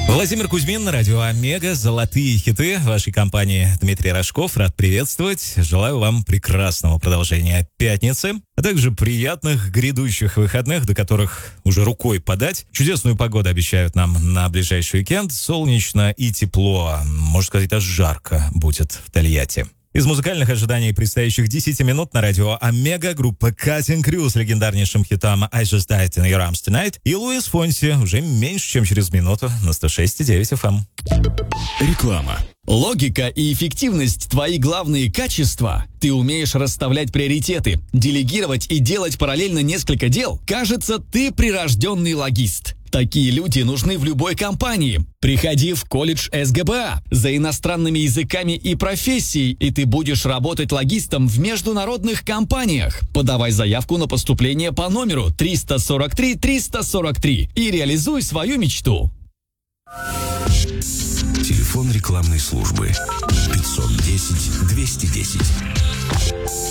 Владимир Кузьмин на радио Омега. Золотые хиты вашей компании. Дмитрий Рожков. Рад приветствовать. Желаю вам прекрасного продолжения пятницы, а также приятных грядущих выходных, до которых уже рукой подать. Чудесную погоду обещают нам на ближайший уикенд. Солнечно и тепло. Можно сказать, аж жарко будет в Тольятти. Из музыкальных ожиданий предстоящих 10 минут на радио Омега группа Cutting Crew с легендарнейшим хитом I Just Died in Your Arms Tonight и Луис Фонси уже меньше, чем через минуту на 106,9 FM. Реклама. Логика и эффективность – твои главные качества. Ты умеешь расставлять приоритеты, делегировать и делать параллельно несколько дел. Кажется, ты прирожденный логист. Такие люди нужны в любой компании. Приходи в колледж СГБА за иностранными языками и профессией, и ты будешь работать логистом в международных компаниях. Подавай заявку на поступление по номеру 343-343 и реализуй свою мечту. Телефон рекламной службы 510-210.